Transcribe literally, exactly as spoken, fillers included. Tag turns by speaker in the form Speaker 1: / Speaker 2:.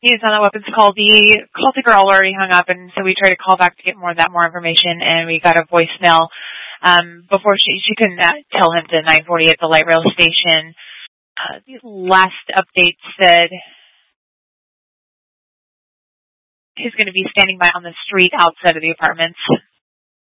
Speaker 1: news on the weapons call. The call taker already hung up, and so we tried to call back to get more of that more information, and we got a voicemail um, before she she couldn't uh, tell him to nine forty at the light rail station. Uh, the last update said he's going to be standing by on the street outside of the apartments.